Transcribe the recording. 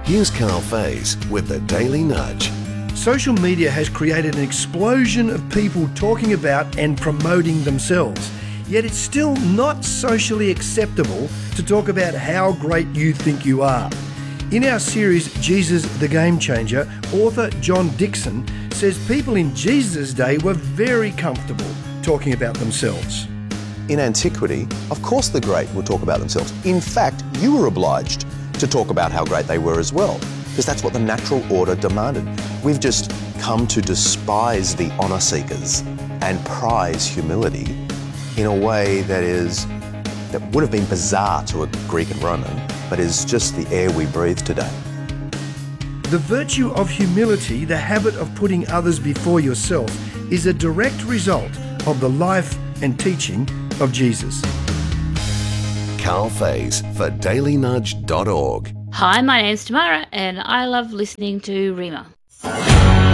Here's Carl Faze with the Daily Nudge. Social media has created an explosion of people talking about and promoting themselves. Yet it's still not socially acceptable to talk about how great you think you are. In our series, Jesus the Game Changer, author John Dickson says people in Jesus' day were very comfortable talking about themselves. In antiquity, of course the great would talk about themselves. In fact, you were obliged to talk about how great they were as well, because that's what the natural order demanded. We've just come to despise the honour seekers and prize humility in a way that would have been bizarre to a Greek and Roman, but is just the air we breathe today. The virtue of humility, the habit of putting others before yourself, is a direct result of the life and teaching of Jesus. Carl Faze for dailynudge.org. Hi, my name's Tamara and I love listening to Rima.